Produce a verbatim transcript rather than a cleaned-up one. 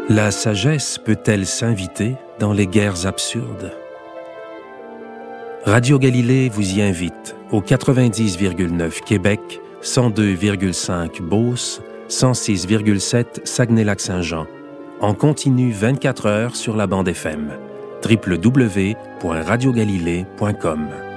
La sagesse peut-elle s'inviter dans les guerres absurdes? Radio Galilée vous y invite au quatre-vingt-dix virgule neuf Québec, cent deux virgule cinq Beauce, cent six virgule sept Saguenay-Lac-Saint-Jean, en continu vingt-quatre heures sur la bande F M. w w w point radio galilée point com